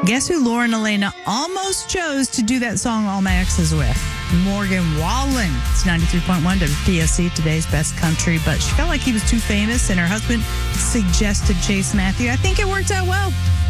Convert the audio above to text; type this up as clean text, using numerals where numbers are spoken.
Guess who Lauren Elena almost chose to do that song All My Exes with? Morgan Wallen. It's 93.1 WPSC, today's best country, but she felt like he was too famous and her husband suggested Chase Matthew. I think it worked out well.